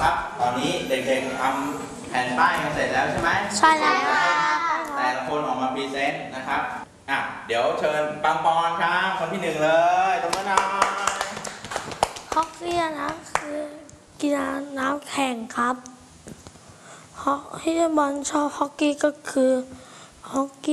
ครับตอนนี้เด็กๆทำแผ่นป้ายกันเสร็จแล้วใช่ไหมใช่แล้วแต่ละคนออกมาพรีเซนต์นะครับเดี๋ยวเชิญปังปอนครับคนที่1เลยตรงนั้นหน่อยฮอกกี้นะคือกีฬาน้ำแข่งครับฮอกกี้บอลชอบฮอกกี้ก็คือฮอกกี้